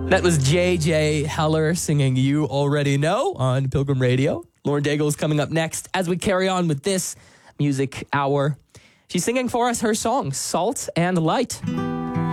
That was J.J. Heller singing You Already Know on Pilgrim Radio. Lauren Daigle is coming up next as we carry on with this music hour. She's singing for us her song, Salt and Light.